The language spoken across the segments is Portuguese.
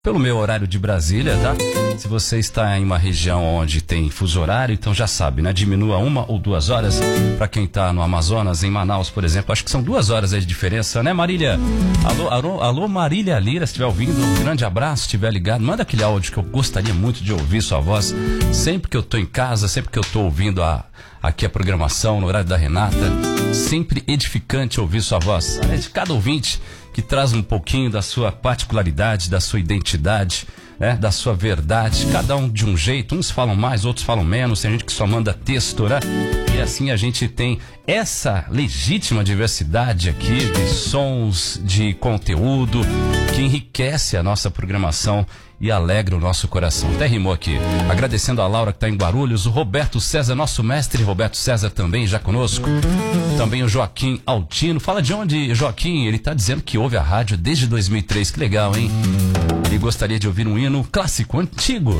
pelo meu horário de Brasília, tá? Se você está em uma região onde tem fuso horário, então já sabe, né? Diminua 1 ou 2 horas. Para quem está no Amazonas, em Manaus, por exemplo, acho que são 2 horas aí de diferença, né, Marília? Alô, Marília Lira, se estiver ouvindo, um grande abraço, se estiver ligado, manda aquele áudio que eu gostaria muito de ouvir sua voz. Sempre que eu tô em casa, sempre que eu tô ouvindo aqui a programação, no horário da Renata, sempre edificante ouvir sua voz. É de cada ouvinte que traz um pouquinho da sua particularidade, da sua identidade, né, da sua verdade, cada um de um jeito, uns falam mais, outros falam menos, tem gente que só manda texto, né? E assim a gente tem essa legítima diversidade aqui de sons, de conteúdo, que enriquece a nossa programação e alegra o nosso coração. Até rimou aqui. Agradecendo a Laura que está em Guarulhos, o Roberto César, nosso mestre Roberto César também já conosco. Também o Joaquim Altino. Fala de onde, Joaquim? Ele está dizendo que ouve a rádio desde 2003. Que legal, hein? Ele gostaria de ouvir um hino clássico, antigo.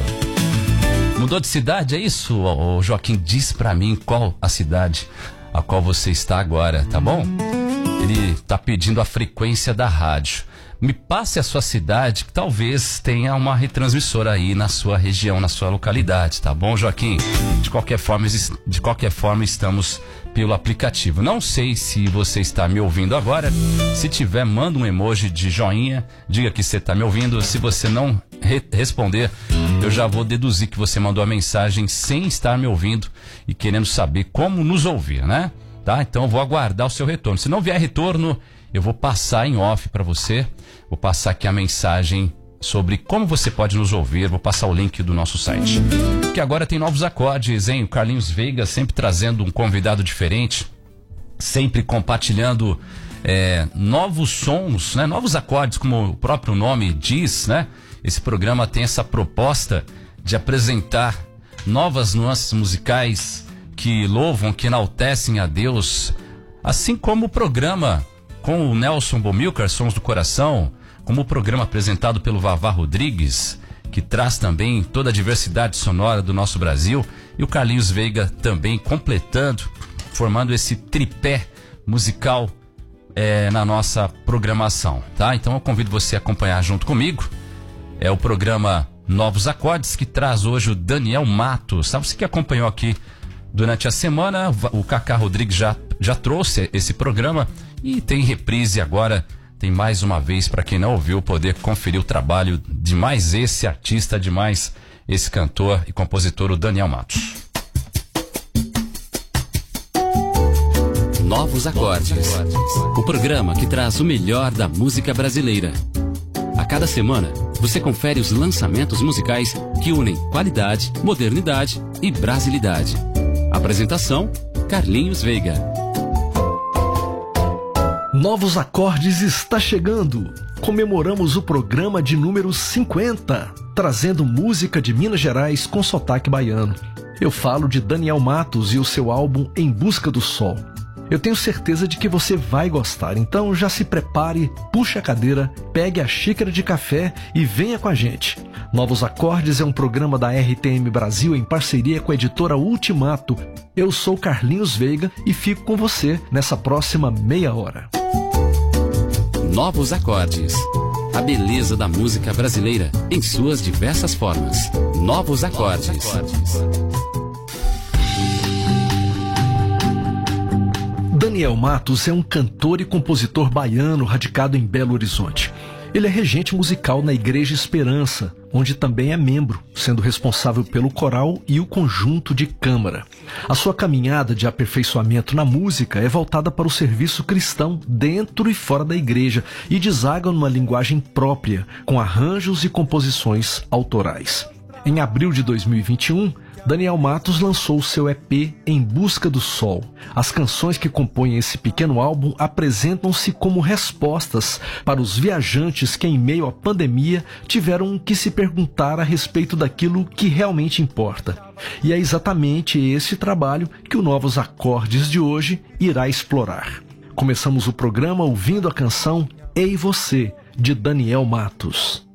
Mudou de cidade, é isso? O Joaquim, diz pra mim qual a cidade a qual você está agora, tá bom? Ele está pedindo a frequência da rádio. Me passe a sua cidade, que talvez tenha uma retransmissora aí na sua região, na sua localidade, tá bom, Joaquim? De qualquer forma, estamos pelo aplicativo. Não sei se você está me ouvindo agora. Se tiver, manda um emoji de joinha, diga que você está me ouvindo. Se você não responder, eu já vou deduzir que você mandou a mensagem sem estar me ouvindo e querendo saber como nos ouvir, né? Tá? Então eu vou aguardar o seu retorno. Se não vier retorno, eu vou passar em off para você. Vou passar aqui a mensagem sobre como você pode nos ouvir. Vou passar o link do nosso site. Que agora tem novos acordes, hein? O Carlinhos Veiga sempre trazendo um convidado diferente, sempre compartilhando novos sons, né? Novos acordes, como o próprio nome diz, né? Esse programa tem essa proposta de apresentar novas nuances musicais que louvam, que enaltecem a Deus, assim como o programa com o Nelson Bomilcar, Sons do Coração, como o programa apresentado pelo Vavá Rodrigues, que traz também toda a diversidade sonora do nosso Brasil, e o Carlinhos Veiga também completando, formando esse tripé musical na nossa programação, tá? Então eu convido você a acompanhar junto comigo. É o programa Novos Acordes, que traz hoje o Daniel Matos. Sabe, você que acompanhou aqui durante a semana, o Cacá Rodrigues já trouxe esse programa e tem reprise agora, tem mais uma vez para quem não ouviu poder conferir o trabalho de mais esse artista, de mais esse cantor e compositor, o Daniel Matos. Novos Acordes, o programa que traz o melhor da música brasileira. A cada semana, você confere os lançamentos musicais que unem qualidade, modernidade e brasilidade. Apresentação, Carlinhos Veiga. Novos Acordes está chegando. Comemoramos o programa de número 50, trazendo música de Minas Gerais com sotaque baiano. Eu falo de Daniel Matos e o seu álbum Em Busca do Sol. Eu tenho certeza de que você vai gostar, então já se prepare, puxe a cadeira, pegue a xícara de café e venha com a gente. Novos Acordes é um programa da RTM Brasil em parceria com a editora Ultimato. Eu sou Carlinhos Veiga e fico com você nessa próxima meia hora. Novos Acordes, a beleza da música brasileira em suas diversas formas. Novos Acordes. Daniel Matos é um cantor e compositor baiano radicado em Belo Horizonte. Ele é regente musical na Igreja Esperança, onde também é membro, sendo responsável pelo coral e o conjunto de câmara. A sua caminhada de aperfeiçoamento na música é voltada para o serviço cristão dentro e fora da igreja e desaga numa linguagem própria, com arranjos e composições autorais. Em abril de 2021, Daniel Matos lançou seu EP Em Busca do Sol. As canções que compõem esse pequeno álbum apresentam-se como respostas para os viajantes que, em meio à pandemia, tiveram que se perguntar a respeito daquilo que realmente importa. E é exatamente esse trabalho que o Novos Acordes de hoje irá explorar. Começamos o programa ouvindo a canção Ei Você, de Daniel Matos.